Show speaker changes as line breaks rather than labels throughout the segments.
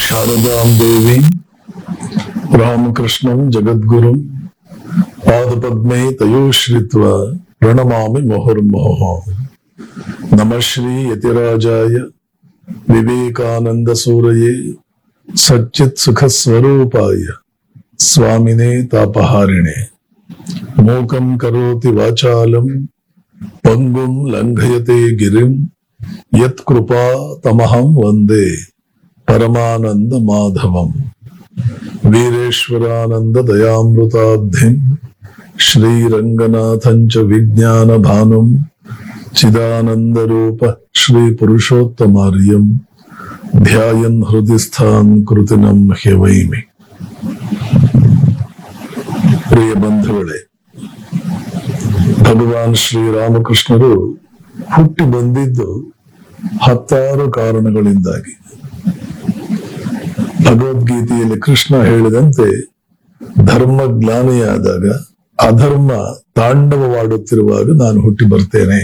ಶಾರದಾಂ ದೇವಿ ರಾಮಕೃಷ್ಣಂ ಜಗದ್ಗುರು ಪಾದಪದ್ಮೇ ತಯೋಶ್ರಿತ್ವ ಪ್ರಣಮಾಮಿ ಮುಹುರ್ಮುಹುಃ. ನಮಃ ಶ್ರೀ ಯತಿರಾಜಾಯ ವಿವೇಕಾನಂದ ಸೂರಯೇ ಸಚ್ಚಿತ್ ಸುಖ ಸ್ವರೂಪಾಯ ಸ್ವಾಮಿನೇ ತಾಪಹಾರಿಣೆ. ಮೂಕಂ ಕರೋತಿ ವಾಚಾಲಂ ಪಂಗುಂ ಲಂಘಯತೆ ಗಿರಿಂ ಯತ್ ಕೃಪಾ ತಮಹಂ ವಂದೇ ಪರಮಾನಂದ ಮಾಧವಂ. ವೀರೇಶ್ವರಾನಂದ ದಯಾಮೃತಾಬ್ಧಿಂ ಶ್ರೀರಂಗನಾಥಂಚ ವಿಜ್ಞಾನ ಭಾನುಂ ಚಿದಾನಂದ ರೂಪ ಶ್ರೀ ಪುರುಷೋತ್ತಮಾರ್ಯಂ ಧ್ಯಾಯನ್ ಹೃದಯ ಸ್ಥಾನ್ ಕೃತಿನಂ ಹ್ಯವೈಮಿ. ಪ್ರಿಯ ಬಂಧುಗಳೇ, ಭಗವಾನ್ ಶ್ರೀರಾಮಕೃಷ್ಣರು ಹುಟ್ಟಿ ಬಂದಿದ್ದು 10 ಕಾರಣಗಳಿಂದಾಗಿ. ಭಗವದ್ಗೀತೆಯಲ್ಲಿ ಕೃಷ್ಣ ಹೇಳಿದಂತೆ, ಧರ್ಮ ಗ್ಲಾನಿಯಾದಾಗ, ಅಧರ್ಮ ತಾಂಡವವಾಡುತ್ತಿರುವಾಗ ನಾನು ಹುಟ್ಟಿ ಬರ್ತೇನೆ.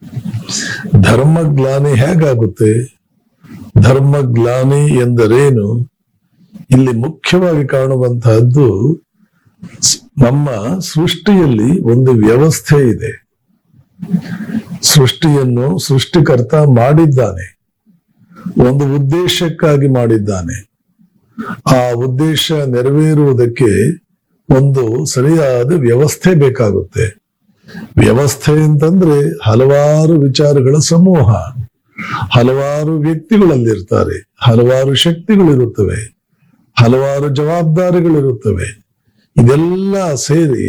ಧರ್ಮ ಗ್ಲಾನಿ ಹೇಗಾಗುತ್ತೆ? ಧರ್ಮ ಗ್ಲಾನಿ ಎಂದರೇನು? ಇಲ್ಲಿ ಮುಖ್ಯವಾಗಿ ಕಾಣುವಂತಹದ್ದು, ನಮ್ಮ ಸೃಷ್ಟಿಯಲ್ಲಿ ಒಂದು ವ್ಯವಸ್ಥೆ ಇದೆ. ಸೃಷ್ಟಿಯನ್ನು ಸೃಷ್ಟಿಕರ್ತ ಮಾಡಿದ್ದಾನೆ, ಒಂದು ಉದ್ದೇಶಕ್ಕಾಗಿ ಮಾಡಿದ್ದಾನೆ. ಆ ಉದ್ದೇಶ ನೆರವೇರುವುದಕ್ಕೆ ಒಂದು ಸರಿಯಾದ ವ್ಯವಸ್ಥೆ ಬೇಕಾಗುತ್ತೆ. ವ್ಯವಸ್ಥೆ ಅಂತಂದ್ರೆ ಹಲವಾರು ವಿಚಾರಗಳ ಸಮೂಹ, ಹಲವಾರು ವ್ಯಕ್ತಿಗಳಲ್ಲಿರ್ತಾರೆ, ಹಲವಾರು ಶಕ್ತಿಗಳಿರುತ್ತವೆ, ಹಲವಾರು ಜವಾಬ್ದಾರಿಗಳಿರುತ್ತವೆ. ಇದೆಲ್ಲ ಸೇರಿ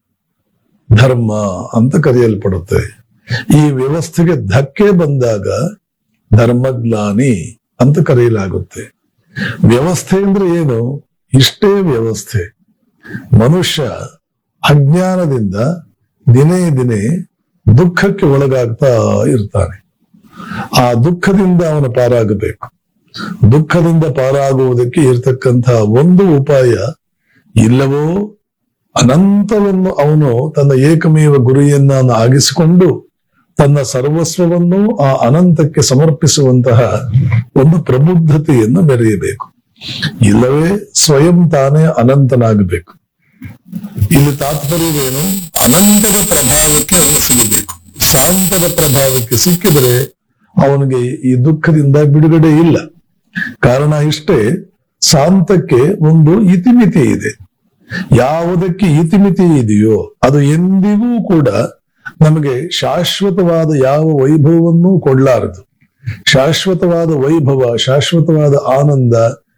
ಧರ್ಮ ಅಂತ ಕರೆಯಲ್ಪಡುತ್ತೆ. ಈ ವ್ಯವಸ್ಥೆಗೆ ಧಕ್ಕೆ ಬಂದಾಗ ಧರ್ಮಗ್ಲಾನಿ ಅಂತ ಕರೆಯಲಾಗುತ್ತೆ. ವ್ಯವಸ್ಥೆ ಅಂದ್ರೆ ಏನು? ಇಷ್ಟೇ ವ್ಯವಸ್ಥೆ. ಮನುಷ್ಯ ಅಜ್ಞಾನದಿಂದ ದಿನೇ ದಿನೇ ದುಃಖಕ್ಕೆ ಒಳಗಾಗ್ತಾ ಇರ್ತಾನೆ. ಆ ದುಃಖದಿಂದ ಅವನು ಪಾರಾಗಬೇಕು. ದುಃಖದಿಂದ ಪಾರಾಗುವುದಕ್ಕೆ ಇರ್ತಕ್ಕಂತಹ ಒಂದು ಉಪಾಯ, ಇಲ್ಲವೋ ಅನಂತವನ್ನು ಅವನು ತನ್ನ ಏಕಮೇವ ಗುರಿಯನ್ನ ಆಗಿಸಿಕೊಂಡು ತನ್ನ ಸರ್ವಸ್ವವನ್ನು ಆ ಅನಂತಕ್ಕೆ ಸಮರ್ಪಿಸುವಂತಹ ಒಂದು ಪ್ರಬುದ್ಧತೆಯನ್ನು ಮೆರೆಯಬೇಕು. ಇಲ್ಲವೇ ಸ್ವಯಂ ತಾನೇ ಅನಂತನಾಗಬೇಕು. ಇಲ್ಲಿ ತಾತ್ಪರ್ಯವೇನು? ಅನಂತದ ಪ್ರಭಾವಕ್ಕೆ ಅವನು ಸಿಗಬೇಕು. ಶಾಂತದ ಪ್ರಭಾವಕ್ಕೆ ಸಿಕ್ಕಿದ್ರೆ ಅವನಿಗೆ ಈ ದುಃಖದಿಂದ ಬಿಡುಗಡೆ ಇಲ್ಲ. ಕಾರಣ ಇಷ್ಟೇ, ಶಾಂತಕ್ಕೆ ಒಂದು ಇತಿಮಿತಿ ಇದೆ. ಯಾವುದಕ್ಕೆ ಇತಿಮಿತಿ ಇದೆಯೋ ಅದು ಎಂದಿಗೂ ಕೂಡ ನಮಗೆ ಶಾಶ್ವತವಾದ ಯಾವ ವೈಭವವನ್ನೂ ಕೊಡ್ಲಾರದು. ಶಾಶ್ವತವಾದ ವೈಭವ, ಶಾಶ್ವತವಾದ ಆನಂದ,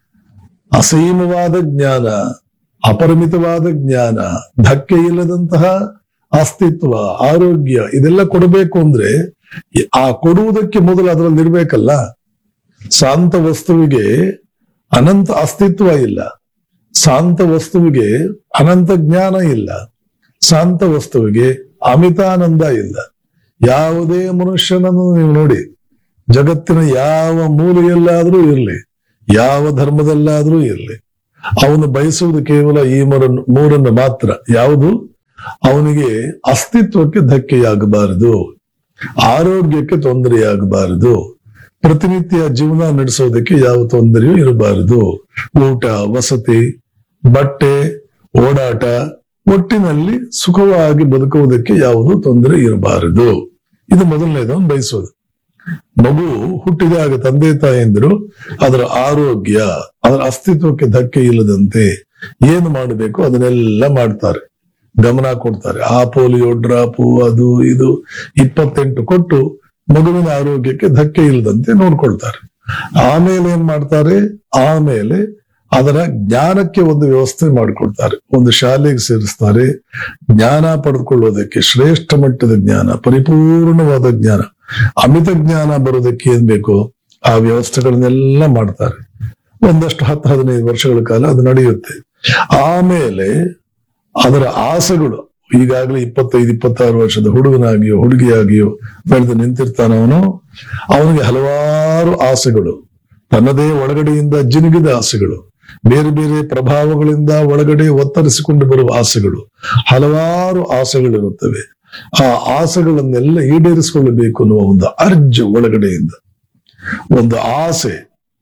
ಅಸೀಮವಾದ ಜ್ಞಾನ, ಅಪರಿಮಿತವಾದ ಜ್ಞಾನ, ಧಕ್ಕೆ ಇಲ್ಲದಂತಹ ಅಸ್ತಿತ್ವ, ಆರೋಗ್ಯ, ಇದೆಲ್ಲ ಕೊಡಬೇಕು ಅಂದ್ರೆ ಆ ಕೊಡುವುದಕ್ಕೆ ಮೊದಲು ಅದರಲ್ಲಿ ಇರ್ಬೇಕಲ್ಲ. ಶಾಂತ ವಸ್ತುವಿಗೆ ಅನಂತ ಅಸ್ತಿತ್ವ ಇಲ್ಲ, ಶಾಂತ ವಸ್ತುವಿಗೆ ಅನಂತ ಜ್ಞಾನ ಇಲ್ಲ, ಶಾಂತ ವಸ್ತುವಿಗೆ ಅಮಿತಾನಂದ ಇಲ್ಲ. ಯಾವುದೇ ಮನುಷ್ಯನನ್ನು ನೀವು ನೋಡಿ, ಜಗತ್ತಿನ ಯಾವ ಮೂಲೆಯಲ್ಲಾದ್ರೂ ಇರಲಿ, ಯಾವ ಧರ್ಮದಲ್ಲಾದ್ರೂ ಇರಲಿ, ಅವನು ಬಯಸುವುದು ಕೇವಲ ಈ ಮೂರನ್ನು ಮಾತ್ರ. ಯಾವುದು? ಅವನಿಗೆ ಅಸ್ತಿತ್ವಕ್ಕೆ ಧಕ್ಕೆಯಾಗಬಾರದು, ಆರೋಗ್ಯಕ್ಕೆ ತೊಂದರೆಯಾಗಬಾರದು, ಪ್ರತಿನಿತ್ಯ ಜೀವನ ನಡೆಸೋದಕ್ಕೆ ಯಾವ ತೊಂದರೆಯೂ ಇರಬಾರದು, ಊಟ, ವಸತಿ, ಬಟ್ಟೆ, ಓಡಾಟ, ಒಟ್ಟಿನಲ್ಲಿ ಸುಖವಾಗಿ ಬದುಕುವುದಕ್ಕೆ ಯಾವುದೂ ತೊಂದರೆ ಇರಬಾರದು. ಇದು ಮೊದಲನೇದನ್ನು ಬಯಸೋದು. ಮಗು ಹುಟ್ಟಿದಾಗ ತಂದೆ ತಾಯಂದಿರು ಅದರ ಆರೋಗ್ಯ, ಅದರ ಅಸ್ತಿತ್ವಕ್ಕೆ ಧಕ್ಕೆ ಇಲ್ಲದಂತೆ ಏನು ಮಾಡಬೇಕು ಅದನ್ನೆಲ್ಲ ಮಾಡ್ತಾರೆ, ಗಮನ ಕೊಡ್ತಾರೆ. ಆ ಪೋಲಿಯೋ ಡ್ರಾಪು, ಅದು ಇದು 28 ಕೊಟ್ಟು ಮಗುವಿನ ಆರೋಗ್ಯಕ್ಕೆ ಧಕ್ಕೆ ಇಲ್ಲದಂತೆ ನೋಡ್ಕೊಳ್ತಾರೆ. ಆಮೇಲೆ ಏನ್ ಮಾಡ್ತಾರೆ? ಆಮೇಲೆ ಅದರ ಜ್ಞಾನಕ್ಕೆ ಒಂದು ವ್ಯವಸ್ಥೆ ಮಾಡಿಕೊಡ್ತಾರೆ. ಒಂದು ಶಾಲೆಗೆ ಸೇರಿಸ್ತಾರೆ. ಜ್ಞಾನ ಪಡೆದುಕೊಳ್ಳೋದಕ್ಕೆ ಶ್ರೇಷ್ಠ ಮಟ್ಟದ ಜ್ಞಾನ, ಪರಿಪೂರ್ಣವಾದ ಜ್ಞಾನ, ಅಮಿತ ಜ್ಞಾನ ಬರೋದಕ್ಕೆ ಏನ್ ಬೇಕು ಆ ವ್ಯವಸ್ಥೆಗಳನ್ನೆಲ್ಲ ಮಾಡ್ತಾರೆ. ಒಂದಷ್ಟು 10-15 ವರ್ಷಗಳ ಕಾಲ ಅದು ನಡೆಯುತ್ತೆ. ಆಮೇಲೆ ಅದರ ಆಸೆಗಳು, ಈಗಾಗಲೇ 25-26 ವರ್ಷದ ಹುಡುಗನಾಗಿಯೋ ಹುಡುಗಿಯಾಗಿಯೋ ಬೆಳೆದು ನಿಂತಿರ್ತಾನವನು. ಅವನಿಗೆ ಹಲವಾರು ಆಸೆಗಳು, ತನ್ನದೇ ಒಳಗಡೆಯಿಂದ ಜಿನುಗಿದ ಆಸೆಗಳು, ಬೇರೆ ಬೇರೆ ಪ್ರಭಾವಗಳಿಂದ ಒಳಗಡೆ ಒತ್ತರಿಸಿಕೊಂಡು ಬರುವ ಆಸೆಗಳು, ಹಲವಾರು ಆಸೆಗಳಿರುತ್ತವೆ. ಆ ಆಸೆಗಳನ್ನೆಲ್ಲ ಈಡೇರಿಸಿಕೊಳ್ಳಬೇಕು ಅನ್ನುವ ಒಂದು ಅರ್ಜು ಒಳಗಡೆಯಿಂದ, ಒಂದು ಆಸೆ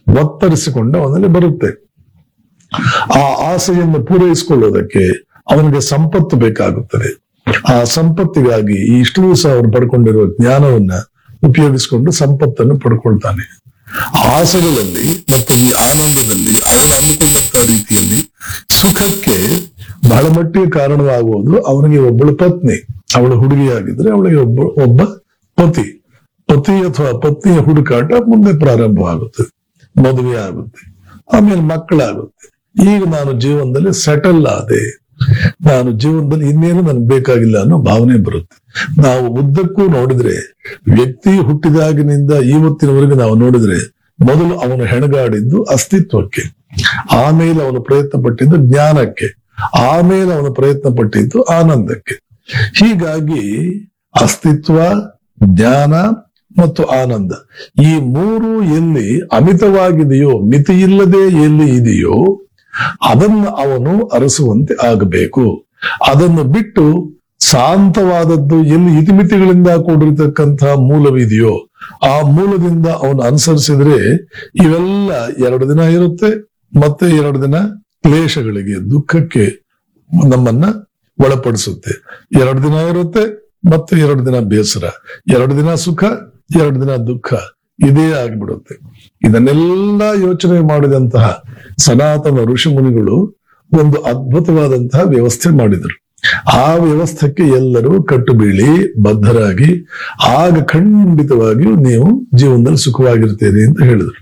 ಒತ್ತರಿಸಿಕೊಂಡು ಅವನಲ್ಲಿ ಬರುತ್ತೆ. ಆ ಆಸೆಯನ್ನು ಪೂರೈಸಿಕೊಳ್ಳೋದಕ್ಕೆ ಅವನಿಗೆ ಸಂಪತ್ತು ಬೇಕಾಗುತ್ತದೆ. ಆ ಸಂಪತ್ತಿಗಾಗಿ ಈ ಇಷ್ಟು ದಿವಸ ಅವನು ಪಡ್ಕೊಂಡಿರುವ ಜ್ಞಾನವನ್ನ ಉಪಯೋಗಿಸಿಕೊಂಡು ಸಂಪತ್ತನ್ನು ಪಡ್ಕೊಳ್ತಾನೆ. ಆಸೆಗಳಲ್ಲಿ ಮತ್ತು ಈ ಆನಂದದಲ್ಲಿ ಅವನು ಅಂದುಕೊಂಡಂತ ರೀತಿಯಲ್ಲಿ ಸುಖಕ್ಕೆ ಬಹಳ ಮಟ್ಟಿಗೆ ಕಾರಣವಾಗುವುದು ಅವನಿಗೆ ಒಬ್ಬಳು ಪತ್ನಿ. ಅವಳು ಹುಡುಗಿಯಾಗಿದ್ರೆ ಅವಳಿಗೆ ಒಬ್ಬ ಪತಿ ಅಥವಾ ಪತ್ನಿಯ ಹುಡುಕಾಟ ಮುಂದೆ ಪ್ರಾರಂಭವಾಗುತ್ತೆ, ಮದುವೆ ಆಗುತ್ತೆ, ಆಮೇಲೆ ಮಕ್ಕಳಾಗುತ್ತೆ. ಈಗ ನಾನು ಜೀವನದಲ್ಲಿ ಸೆಟಲ್ ಆದೆ, ನಾನು ಜೀವನದಲ್ಲಿ ಇನ್ನೇನು ನನ್ಗೆ ಬೇಕಾಗಿಲ್ಲ ಅನ್ನೋ ಭಾವನೆ ಬರುತ್ತೆ. ನಾವು ಉದ್ದಕ್ಕೂ ನೋಡಿದ್ರೆ ವ್ಯಕ್ತಿ ಹುಟ್ಟಿದಾಗಿನಿಂದ ಇವತ್ತಿನವರೆಗೆ ನಾವು ನೋಡಿದ್ರೆ ಮೊದಲು ಅವನು ಹೆಣಗಾಡಿದ್ದು ಅಸ್ತಿತ್ವಕ್ಕೆ, ಆಮೇಲೆ ಅವನು ಪ್ರಯತ್ನ ಪಟ್ಟಿದ್ದು ಜ್ಞಾನಕ್ಕೆ, ಆಮೇಲೆ ಅವನು ಪ್ರಯತ್ನ ಪಟ್ಟಿದ್ದು ಆನಂದಕ್ಕೆ. ಹೀಗಾಗಿ ಅಸ್ತಿತ್ವ, ಜ್ಞಾನ ಮತ್ತು ಆನಂದ ಈ ಮೂರು ಎಲ್ಲಿ ಅಮಿತವಾಗಿದೆಯೋ, ಮಿತಿಯಿಲ್ಲದೆ ಎಲ್ಲಿ ಇದೆಯೋ ಅದನ್ನು ಅವನು ಅರಸುವಂತೆ ಆಗಬೇಕು. ಅದನ್ನು ಬಿಟ್ಟು ಶಾಂತವಾದದ್ದು ಎಲ್ಲಿ ಇತಿಮಿತಿಗಳಿಂದ ಕೂಡಿರ್ತಕ್ಕಂತಹ ಮೂಲವಿದೆಯೋ ಆ ಮೂಲದಿಂದ ಅವನು ಅನುಸರಿಸಿದ್ರೆ ಇವೆಲ್ಲ 2 ದಿನ ಇರುತ್ತೆ, ಮತ್ತೆ 2 ದಿನ ಕ್ಲೇಶಗಳಿಗೆ, ದುಃಖಕ್ಕೆ ನಮ್ಮನ್ನ ಒಳಪಡಿಸುತ್ತೆ. 2 ದಿನ ಇರುತ್ತೆ, ಮತ್ತೆ 2 ದಿನ ಬೇಸರ, 2 ದಿನ ಸುಖ, 2 ದಿನ ದುಃಖ, ಇದೇ ಆಗ್ಬಿಡುತ್ತೆ. ಇದನ್ನೆಲ್ಲ ಯೋಚನೆ ಮಾಡಿದಂತಹ ಸನಾತನ ಋಷಿ ಮುನಿಗಳು ಒಂದು ಅದ್ಭುತವಾದಂತಹ ವ್ಯವಸ್ಥೆ ಮಾಡಿದರು. ಆ ವ್ಯವಸ್ಥೆಗೆ ಎಲ್ಲರೂ ಕಟ್ಟು ಬೀಳಿ ಬದ್ಧರಾಗಿ ಆಗ ಖಂಡಿತವಾಗಿಯೂ ನೀವು ಜೀವನದಲ್ಲಿ ಸುಖವಾಗಿರ್ತೀರಿ ಅಂತ ಹೇಳಿದ್ರು.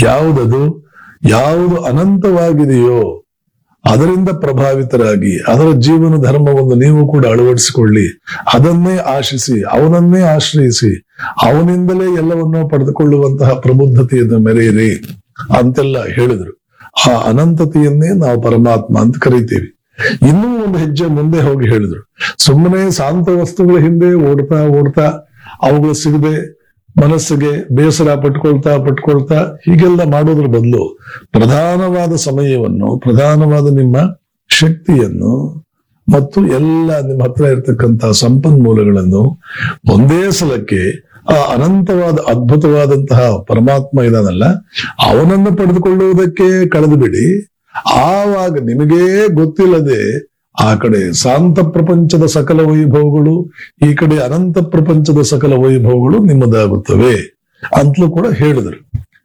ಯಾವುದು ಅನಂತವಾಗಿದೆಯೋ ಅದರಿಂದ ಪ್ರಭಾವಿತರಾಗಿ ಅದರ ಜೀವನ ಧರ್ಮವನ್ನು ನೀವು ಕೂಡ ಅಳವಡಿಸಿಕೊಳ್ಳಿ, ಅದನ್ನೇ ಆಶಿಸಿ, ಅವನನ್ನೇ ಆಶ್ರಯಿಸಿ, ಅವನಿಂದಲೇ ಎಲ್ಲವನ್ನೂ ಪಡೆದುಕೊಳ್ಳುವಂತಹ ಪ್ರಬುದ್ಧತೆಯನ್ನು ಮೆರೆಯಿರಿ ಅಂತೆಲ್ಲ ಹೇಳಿದ್ರು. ಆ ಅನಂತತೆಯನ್ನೇ ನಾವು ಪರಮಾತ್ಮ ಅಂತ ಕರಿತೀವಿ. ಇನ್ನೂ ಒಂದು ಹೆಜ್ಜೆ ಮುಂದೆ ಹೋಗಿ ಹೇಳಿದ್ರು, ಸುಮ್ಮನೆ ಶಾಂತ ವಸ್ತುಗಳ ಹಿಂದೆ ಓಡ್ತಾ ಅವುಗಳು ಸಿಗದೆ ಮನಸ್ಸಿಗೆ ಬೇಸರ ಪಟ್ಕೊಳ್ತಾ ಹೀಗೆಲ್ಲ ಮಾಡೋದ್ರ ಬದಲು ಪ್ರಧಾನವಾದ ಸಮಯವನ್ನು, ಪ್ರಧಾನವಾದ ನಿಮ್ಮ ಶಕ್ತಿಯನ್ನು ಮತ್ತು ಎಲ್ಲ ನಿಮ್ಮ ಹತ್ರ ಇರತಕ್ಕಂತಹ ಸಂಪನ್ಮೂಲಗಳನ್ನು ಒಂದೇ ಸಲಕ್ಕೆ ಆ ಅನಂತವಾದ ಅದ್ಭುತವಾದಂತಹ ಪರಮಾತ್ಮ ಇದಾನಲ್ಲ ಅವನನ್ನು ಪಡೆದುಕೊಳ್ಳುವುದಕ್ಕೆ ಕಳೆದು ಬಿಡಿ. ಆವಾಗ ನಿಮಗೇ ಗೊತ್ತಿಲ್ಲದೆ ಆ ಕಡೆ ಶಾಂತ ಪ್ರಪಂಚದ ಸಕಲ ವೈಭವಗಳು, ಈ ಕಡೆ ಅನಂತ ಪ್ರಪಂಚದ ಸಕಲ ವೈಭವಗಳು ನಿಮ್ಮದಾಗುತ್ತವೆ ಅಂತಲೂ ಕೂಡ ಹೇಳಿದರು.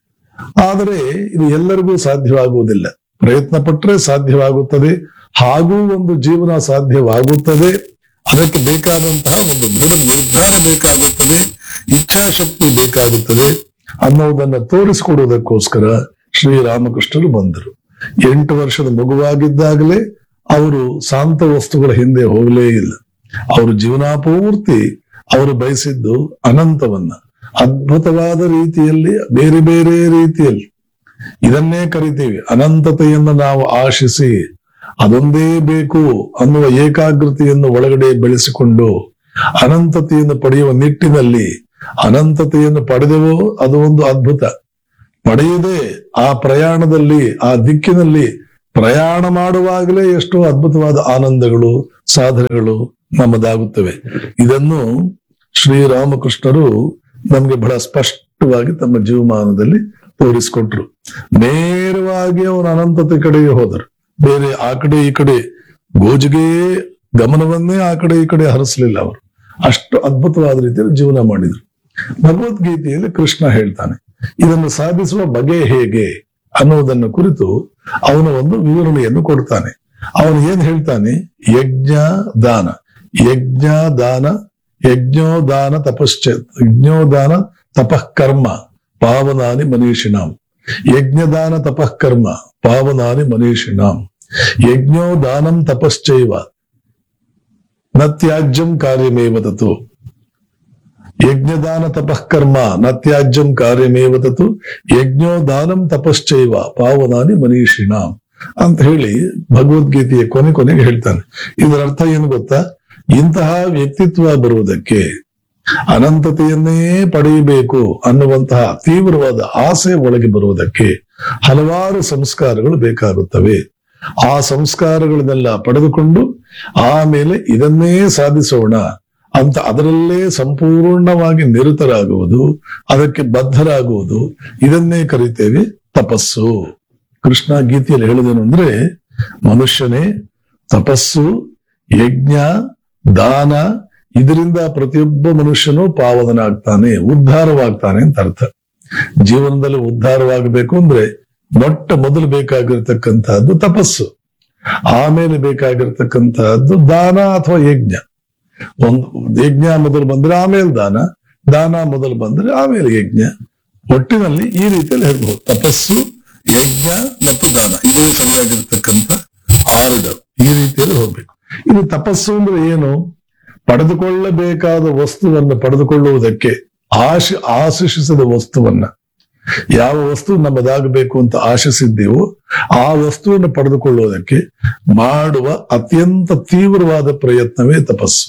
ಆದರೆ ಇದು ಎಲ್ಲರಿಗೂ ಸಾಧ್ಯವಾಗುವುದಿಲ್ಲ. ಪ್ರಯತ್ನ ಪಟ್ಟರೆ ಸಾಧ್ಯವಾಗುತ್ತದೆ, ಹಾಗೂ ಒಂದು ಜೀವನ ಸಾಧ್ಯವಾಗುತ್ತದೆ. ಅದಕ್ಕೆ ಬೇಕಾದಂತಹ ಒಂದು ದೃಢ ನಿರ್ಧಾರ ಬೇಕಾಗುತ್ತದೆ, ಇಚ್ಛಾಶಕ್ತಿ ಬೇಕಾಗುತ್ತದೆ ಅನ್ನೋದನ್ನ ತೋರಿಸಿಕೊಡುವುದಕ್ಕೋಸ್ಕರ ಶ್ರೀರಾಮಕೃಷ್ಣರು ಬಂದರು. 8 ವರ್ಷದ ಮಗುವಾಗಿದ್ದಾಗಲೇ ಅವರು ಶಾಂತ ವಸ್ತುಗಳ ಹಿಂದೆ ಹೋಗಲೇ ಇಲ್ಲ. ಅವರು ಜೀವನಾಪೂರ್ತಿ ಅವರು ಬಯಸಿದ್ದು ಅನಂತವನ್ನ, ಅದ್ಭುತವಾದ ರೀತಿಯಲ್ಲಿ, ಬೇರೆ ಬೇರೆ ರೀತಿಯಲ್ಲಿ. ಇದನ್ನೇ ಕರಿತೀವಿ ಅನಂತತೆಯನ್ನು ನಾವು ಆಶಿಸಿ ಅದೊಂದೇ ಬೇಕು ಅನ್ನುವ ಏಕಾಗ್ರತೆಯನ್ನು ಒಳಗಡೆ ಬೆಳೆಸಿಕೊಂಡು ಅನಂತತೆಯನ್ನು ಪಡೆಯುವ ನಿಟ್ಟಿನಲ್ಲಿ, ಅನಂತತೆಯನ್ನು ಪಡೆದೆವೋ ಅದು ಒಂದು ಅದ್ಭುತ. ಪಡೆಯದೆ ಆ ಪ್ರಯಾಣದಲ್ಲಿ, ಆ ದಿಕ್ಕಿನಲ್ಲಿ ಪ್ರಯಾಣ ಮಾಡುವಾಗಲೇ ಎಷ್ಟೋ ಅದ್ಭುತವಾದ ಆನಂದಗಳು, ಸಾಧನೆಗಳು ನಮ್ಮದಾಗುತ್ತವೆ. ಇದನ್ನು ಶ್ರೀರಾಮಕೃಷ್ಣರು ನಮ್ಗೆ ಬಹಳ ಸ್ಪಷ್ಟವಾಗಿ ತಮ್ಮ ಜೀವಮಾನದಲ್ಲಿ ತೋರಿಸಿಕೊಟ್ರು. ನೇರವಾಗಿ ಅವರು ಅನಂತತೆ ಕಡೆಗೆ ಹೋದರು. ಬೇರೆ ಆ ಕಡೆ ಈ ಕಡೆ ಗೋಜಿಗೆ ಗಮನವನ್ನೇ ಆ ಕಡೆ ಈ ಕಡೆ ಹರಿಸಲಿಲ್ಲ. ಅವರು ಅಷ್ಟು ಅದ್ಭುತವಾದ ರೀತಿಯಲ್ಲಿ ಜೀವನ ಮಾಡಿದ್ರು. ಭಗವದ್ಗೀತೆಯಲ್ಲಿ ಕೃಷ್ಣ ಹೇಳ್ತಾನೆ, ಇದನ್ನು ಸಾಧಿಸುವ ಬಗೆ ಹೇಗೆ ಅನ್ನೋದನ್ನು ಕುರಿತು ಅವನ ಒಂದು ವಿವರಣೆಯನ್ನು ಕೊಡ್ತಾನೆ. ಅವನು ಏನ್ ಹೇಳ್ತಾನೆ, ಯಜ್ಞೋದಾನ ತಪಃಕರ್ಮ ಪಾವನಾನಿ ಮನೀಷಿಣಾಂ. ಯಜ್ಞದಾನ ತಪಃಕರ್ಮ ಪಾವನಾನಿ ಮನೀಷಿಣಾಂ. ಯಜ್ಞೋದಾನಂ ತಪಶ್ಚೈವ ನ ತ್ಯಾಜ್ಯಂ ಕಾರ್ಯಮೇವ ತತು. ಯಜ್ಞದಾನ ತಪಃಕರ್ಮ ನ ತ್ಯಾಜ್ಯಂ ಕಾರ್ಯಮೇವ ತತು ಯಜ್ಞೋದಾನಂ ತಪಶ್ಚೈವ ಪಾವನಾನಿ ಮನೀಷಿಣಾಂ ಅಂತ ಹೇಳಿ ಭಗವದ್ಗೀತೆಯ ಕೊನೆಗೆ ಹೇಳ್ತಾನೆ. ಇದರ ಅರ್ಥ ಏನು ಗೊತ್ತಾ? ಇಂತಹ ವ್ಯಕ್ತಿತ್ವ ಬರುವುದಕ್ಕೆ, ಅನಂತತೆಯನ್ನೇ ಪಡೆಯಬೇಕು ಅನ್ನುವಂತಹ ತೀವ್ರವಾದ ಆಸೆ ಒಳಗೆ ಬರುವುದಕ್ಕೆ ಹಲವಾರು ಸಂಸ್ಕಾರಗಳು ಬೇಕಾಗುತ್ತವೆ. ಆ ಸಂಸ್ಕಾರಗಳನ್ನೆಲ್ಲ ಪಡೆದುಕೊಂಡು ಆಮೇಲೆ ಇದನ್ನೇ ಸಾಧಿಸೋಣ ಅಂತ ಅದರಲ್ಲೇ ಸಂಪೂರ್ಣವಾಗಿ ನಿರತರಾಗುವುದು, ಅದಕ್ಕೆ ಬದ್ಧರಾಗುವುದು, ಇದನ್ನೇ ಕರಿತೇವೆ ತಪಸ್ಸು. ಕೃಷ್ಣ ಗೀತೆಯಲ್ಲಿ ಹೇಳುದೇನು ಅಂದ್ರೆ, ಮನುಷ್ಯನೇ ತಪಸ್ಸು, ಯಜ್ಞ, ದಾನ, ಇದರಿಂದ ಪ್ರತಿಯೊಬ್ಬ ಮನುಷ್ಯನು ಪಾವನನಾಗ್ತಾನೆ, ಉದ್ಧಾರವಾಗ್ತಾನೆ ಅಂತ ಅರ್ಥ. ಜೀವನದಲ್ಲಿ ಉದ್ಧಾರವಾಗಬೇಕು ಅಂದ್ರೆ ಮೊಟ್ಟ ಮೊದಲು ಬೇಕಾಗಿರ್ತಕ್ಕಂತಹದ್ದು ತಪಸ್ಸು, ಆಮೇಲೆ ಬೇಕಾಗಿರ್ತಕ್ಕಂತಹದ್ದು ದಾನ ಅಥವಾ ಯಜ್ಞ. ಒಂದು ಯಜ್ಞ ಮೊದಲು ಬಂದ್ರೆ ಆಮೇಲೆ ದಾನ, ದಾನ ಮೊದಲು ಬಂದ್ರೆ ಆಮೇಲೆ ಯಜ್ಞ. ಒಟ್ಟಿನಲ್ಲಿ ಈ ರೀತಿಯಲ್ಲಿ ಹೇಳ್ಬಹುದು, ತಪಸ್ಸು, ಯಜ್ಞ ಮತ್ತು ದಾನ, ಇದೇ ಸರಿಯಾಗಿರ್ತಕ್ಕಂಥ ಆರ್ಡರ್. ಈ ರೀತಿಯಲ್ಲಿ ಹೋಗ್ಬೇಕು. ಇದು ತಪಸ್ಸು ಅಂದ್ರೆ ಏನು? ಪಡೆದುಕೊಳ್ಳಬೇಕಾದ ವಸ್ತುವನ್ನು ಪಡೆದುಕೊಳ್ಳುವುದಕ್ಕೆ, ಆಶಿಸಿದ ವಸ್ತುವನ್ನ, ಯಾವ ವಸ್ತು ನಮ್ಮದಾಗಬೇಕು ಅಂತ ಆಶಿಸಿದ್ದೀವೋ ಆ ವಸ್ತುವನ್ನು ಪಡೆದುಕೊಳ್ಳುವುದಕ್ಕೆ ಮಾಡುವ ಅತ್ಯಂತ ತೀವ್ರವಾದ ಪ್ರಯತ್ನವೇ ತಪಸ್ಸು.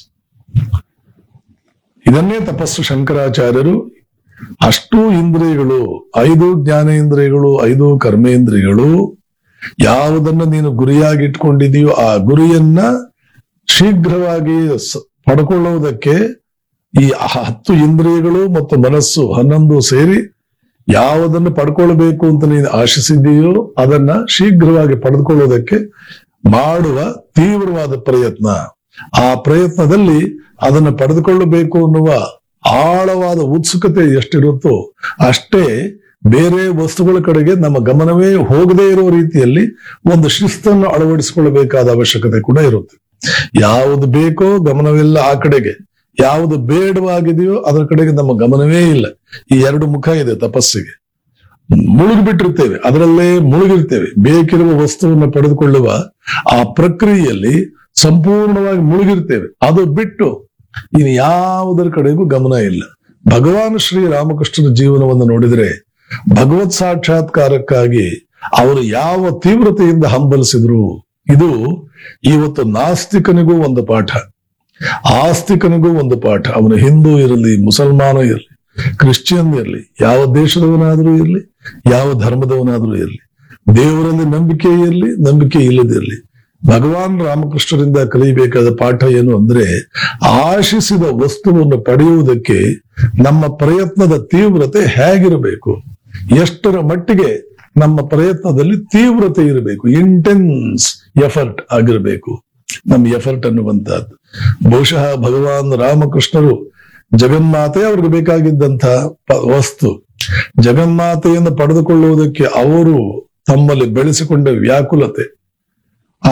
ಇದನ್ನೇ ತಪಸ್ಸು ಶಂಕರಾಚಾರ್ಯರು ಅಷ್ಟೂ ಇಂದ್ರಿಯಗಳು, 5 ಜ್ಞಾನೇಂದ್ರಿಯಗಳು, 5 ಕರ್ಮೇಂದ್ರಿಯಗಳು, ಯಾವುದನ್ನ ನೀನು ಗುರಿಯಾಗಿ ಇಟ್ಕೊಂಡಿದೆಯೋ ಆ ಗುರಿಯನ್ನ ಶೀಘ್ರವಾಗಿ ಪಡ್ಕೊಳ್ಳುವುದಕ್ಕೆ ಈ 10 ಇಂದ್ರಿಯಗಳು ಮತ್ತು ಮನಸ್ಸು 11 ಸೇರಿ ಯಾವುದನ್ನು ಪಡ್ಕೊಳ್ಬೇಕು ಅಂತ ನೀನು ಆಶಿಸಿದೆಯೋ ಅದನ್ನ ಶೀಘ್ರವಾಗಿ ಪಡೆದುಕೊಳ್ಳುವುದಕ್ಕೆ ಮಾಡುವ ತೀವ್ರವಾದ ಪ್ರಯತ್ನ. ಆ ಪ್ರಯತ್ನದಲ್ಲಿ ಅದನ್ನು ಪಡೆದುಕೊಳ್ಳಬೇಕು ಅನ್ನುವ ಆಳವಾದ ಉತ್ಸುಕತೆ ಎಷ್ಟಿರುತ್ತೋ ಅಷ್ಟೇ ಬೇರೆ ವಸ್ತುಗಳ ಕಡೆಗೆ ನಮ್ಮ ಗಮನವೇ ಹೋಗದೇ ಇರೋ ರೀತಿಯಲ್ಲಿ ಒಂದು ಶಿಸ್ತನ್ನು ಅಳವಡಿಸಿಕೊಳ್ಳಬೇಕಾದ ಅವಶ್ಯಕತೆ ಕೂಡ ಇರುತ್ತೆ. ಯಾವುದು ಬೇಕೋ ಗಮನವಿಲ್ಲ ಆ ಕಡೆಗೆ, ಯಾವುದು ಬೇಡವಾಗಿದೆಯೋ ಅದರ ಕಡೆಗೆ ನಮ್ಮ ಗಮನವೇ ಇಲ್ಲ. ಈ 2 ಮುಖ ಇದೆ ತಪಸ್ಸಿಗೆ. ಮುಳುಗಿಬಿಟ್ಟಿರ್ತೇವೆ, ಅದರಲ್ಲೇ ಮುಳುಗಿರ್ತೇವೆ. ಬೇಕಿರುವ ವಸ್ತುವನ್ನು ಪಡೆದುಕೊಳ್ಳುವ ಆ ಪ್ರಕ್ರಿಯೆಯಲ್ಲಿ ಸಂಪೂರ್ಣವಾಗಿ ಮುಳುಗಿರ್ತೇವೆ. ಅದು ಬಿಟ್ಟು ಇನ್ನು ಯಾವುದರ ಕಡೆಗೂ ಗಮನ ಇಲ್ಲ. ಭಗವಾನ್ ಶ್ರೀ ರಾಮಕೃಷ್ಣನ ಜೀವನವನ್ನು ನೋಡಿದರೆ ಭಗವತ್ ಸಾಕ್ಷಾತ್ಕಾರಕ್ಕಾಗಿ ಅವರು ಯಾವ ತೀವ್ರತೆಯಿಂದ ಹಂಬಲಿಸಿದ್ರು. ಇದು ಇವತ್ತು ನಾಸ್ತಿಕನಿಗೂ ಒಂದು ಪಾಠ, ಆಸ್ತಿಕನಿಗೂ ಒಂದು ಪಾಠ. ಅವನು ಹಿಂದೂ ಇರಲಿ, ಮುಸಲ್ಮಾನ ಇರಲಿ, ಕ್ರಿಶ್ಚಿಯನ್ ಇರಲಿ, ಯಾವ ದೇಶದವನಾದ್ರೂ ಇರಲಿ, ಯಾವ ಧರ್ಮದವನಾದ್ರೂ ಇರಲಿ, ದೇವರಲ್ಲಿ ನಂಬಿಕೆ ಇರಲಿ, ನಂಬಿಕೆ ಇಲ್ಲದಿರಲಿ, ಭಗವಾನ್ ರಾಮಕೃಷ್ಣರಿಂದ ಕಲಿಯಬೇಕಾದ ಪಾಠ ಏನು ಅಂದ್ರೆ, ಆಶಿಸಿದ ವಸ್ತುವನ್ನು ಪಡೆಯುವುದಕ್ಕೆ ನಮ್ಮ ಪ್ರಯತ್ನದ ತೀವ್ರತೆ ಹೇಗಿರಬೇಕು, ಎಷ್ಟರ ಮಟ್ಟಿಗೆ ನಮ್ಮ ಪ್ರಯತ್ನದಲ್ಲಿ ತೀವ್ರತೆ ಇರಬೇಕು, ಇಂಟೆನ್ಸ್ ಎಫರ್ಟ್ ಆಗಿರಬೇಕು ನಮ್ಮ ಎಫರ್ಟ್ ಅನ್ನುವಂತಹದ್ದು. ಬಹುಶಃ ಭಗವಾನ್ ರಾಮಕೃಷ್ಣರು ಜಗನ್ಮಾತೆ ಅವ್ರಿಗೆ ಬೇಕಾಗಿದ್ದಂತ ವಸ್ತು, ಜಗನ್ಮಾತೆಯನ್ನು ಪಡೆದುಕೊಳ್ಳುವುದಕ್ಕೆ ಅವರು ತಮ್ಮಲ್ಲಿ ಬೆಳೆಸಿಕೊಂಡ ವ್ಯಾಕುಲತೆ, ಆ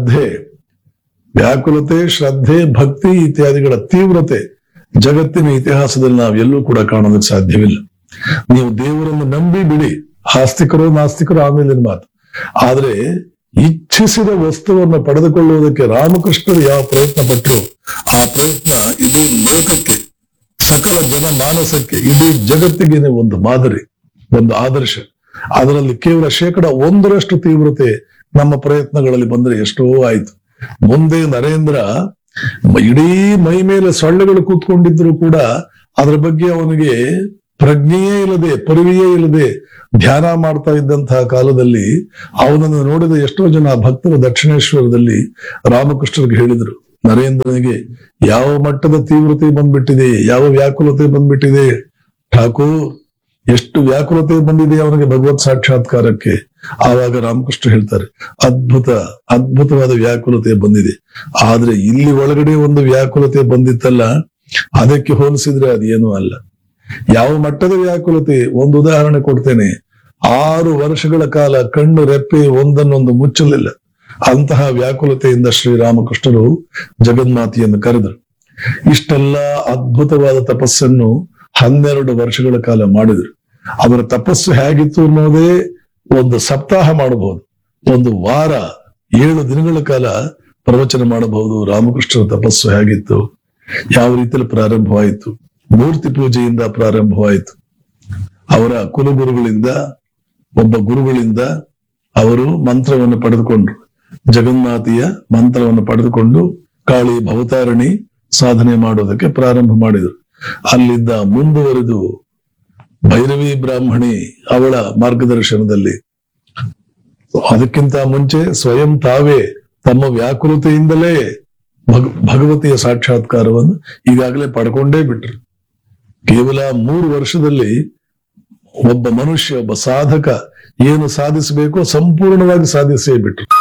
ವ್ಯಾಕುಲತೆ, ಶ್ರದ್ಧೆ, ಭಕ್ತಿ ಇತ್ಯಾದಿಗಳ ತೀವ್ರತೆ ಜಗತ್ತಿನ ಇತಿಹಾಸದಲ್ಲಿ ನಾವು ಎಲ್ಲೂ ಕೂಡ ಕಾಣೋದಕ್ಕೆ ಸಾಧ್ಯವಿಲ್ಲ. ನೀವು ದೇವರನ್ನು ನಂಬಿ ಬಿಡಿ, ಆಸ್ತಿಕರು ನಾಸ್ತಿಕರು ಆಮೇಲಿನ ಮಾತು. ಆದ್ರೆ ಇಚ್ಛಿಸಿದ ವಸ್ತುವನ್ನು ಪಡೆದುಕೊಳ್ಳುವುದಕ್ಕೆ ರಾಮಕೃಷ್ಣರು ಯಾವ ಪ್ರಯತ್ನ ಪಟ್ಟರು, ಆ ಪ್ರಯತ್ನ ಇಡೀ ಲೋಕಕ್ಕೆ, ಸಕಲ ಜನ ಮಾನಸಕ್ಕೆ, ಇಡೀ ಜಗತ್ತಿಗೆ ಒಂದು ಮಾದರಿ, ಒಂದು ಆದರ್ಶ. ಅದರಲ್ಲಿ ಕೇವಲ 1% ತೀವ್ರತೆ ನಮ್ಮ ಪ್ರಯತ್ನಗಳಲ್ಲಿ ಬಂದ್ರೆ ಎಷ್ಟೋ ಆಯ್ತು. ಮುಂದೆ ನರೇಂದ್ರ ಇಡೀ ಮೈ ಮೇಲೆ ಸೊಳ್ಳೆಗಳು ಕೂತ್ಕೊಂಡಿದ್ರು ಕೂಡ ಅದರ ಬಗ್ಗೆ ಅವನಿಗೆ ಪ್ರಜ್ಞೆಯೇ ಇಲ್ಲದೆ, ಪರಿವೆಯೇ ಇಲ್ಲದೆ ಧ್ಯಾನ ಮಾಡ್ತಾ ಇದ್ದಂತಹ ಕಾಲದಲ್ಲಿ ಅವನನ್ನು ನೋಡಿದ ಎಷ್ಟೋ ಜನ ಭಕ್ತರು ದಕ್ಷಿಣೇಶ್ವರದಲ್ಲಿ ರಾಮಕೃಷ್ಣರಿಗೆ ಹೇಳಿದರು, ನರೇಂದ್ರನಿಗೆ ಯಾವ ಮಟ್ಟದ ತೀವ್ರತೆ ಬಂದ್ಬಿಟ್ಟಿದೆ, ಯಾವ ವ್ಯಾಕುಲತೆ ಬಂದ್ಬಿಟ್ಟಿದೆ ಠಾಕೂರ್, ಎಷ್ಟು ವ್ಯಾಕುಲತೆ ಬಂದಿದೆ ಅವನಿಗೆ ಭಗವತ್ ಸಾಕ್ಷಾತ್ಕಾರಕ್ಕೆ. ಆವಾಗ ರಾಮಕೃಷ್ಣ ಹೇಳ್ತಾರೆ, ಅದ್ಭುತವಾದ ವ್ಯಾಕುಲತೆ ಬಂದಿದೆ. ಆದ್ರೆ ಇಲ್ಲಿ ಒಳಗಡೆ ಒಂದು ವ್ಯಾಕುಲತೆ ಬಂದಿತ್ತಲ್ಲ, ಅದಕ್ಕೆ ಹೋಲಿಸಿದ್ರೆ ಅದೇನೂ ಅಲ್ಲ. ಯಾವ ಮಟ್ಟದ ವ್ಯಾಕುಲತೆ, ಒಂದು ಉದಾಹರಣೆ ಕೊಡ್ತೇನೆ. 6 ವರ್ಷಗಳ ಕಾಲ ಕಣ್ಣು ರೆಪ್ಪೆ ಒಂದನ್ನೊಂದು ಮುಚ್ಚಲಿಲ್ಲ. ಅಂತಹ ವ್ಯಾಕುಲತೆಯಿಂದ ಶ್ರೀರಾಮಕೃಷ್ಣರು ಜಗನ್ಮಾತೆಯನ್ನು ಕರೆದರು. ಇಷ್ಟೆಲ್ಲ ಅದ್ಭುತವಾದ ತಪಸ್ಸನ್ನು 12 ವರ್ಷಗಳ ಕಾಲ ಮಾಡಿದರು. ಅವರ ತಪಸ್ಸು ಹೇಗಿತ್ತು ಅನ್ನೋದೇ ಒಂದು ಸಪ್ತಾಹ ಮಾಡಬಹುದು, ಒಂದು ವಾರ 7 ದಿನಗಳ ಕಾಲ ಪ್ರವಚನ ಮಾಡಬಹುದು. ರಾಮಕೃಷ್ಣರ ತಪಸ್ಸು ಹೇಗಿತ್ತು, ಯಾವ ರೀತಿಯಲ್ಲಿ ಪ್ರಾರಂಭವಾಯಿತು. ಮೂರ್ತಿ ಪೂಜೆಯಿಂದ ಪ್ರಾರಂಭವಾಯಿತು. ಅವರ ಕುಲಗುರುಗಳಿಂದ, ಒಬ್ಬ ಗುರುಗಳಿಂದ ಅವರು ಮಂತ್ರವನ್ನು ಪಡೆದುಕೊಂಡ್ರು. ಜಗನ್ಮಾತೆಯ ಮಂತ್ರವನ್ನು ಪಡೆದುಕೊಂಡು ಕಾಳಿ ಭವತಾರಣಿ ಸಾಧನೆ ಮಾಡೋದಕ್ಕೆ ಪ್ರಾರಂಭ ಮಾಡಿದರು. ಅಲ್ಲಿದ್ದ ಮುಂದುವರೆದು ಭೈರವಿ ಬ್ರಾಹ್ಮಣಿ ಅವಳ ಮಾರ್ಗದರ್ಶನದಲ್ಲಿ, ಅದಕ್ಕಿಂತ ಮುಂಚೆ ಸ್ವಯಂ ತಾವೇ ತಮ್ಮ ವ್ಯಾಕುಲತೆಯಿಂದಲೇ ಭಗವತಿಯ ಸಾಕ್ಷಾತ್ಕಾರವನ್ನು ಈಗಾಗಲೇ ಪಡ್ಕೊಂಡೇ ಬಿಟ್ರು. ಕೇವಲ 3 ವರ್ಷದಲ್ಲಿ ಒಬ್ಬ ಮನುಷ್ಯ, ಒಬ್ಬ ಸಾಧಕ ಏನು ಸಾಧಿಸಬೇಕೋ ಸಂಪೂರ್ಣವಾಗಿ ಸಾಧಿಸೇ ಬಿಟ್ರು.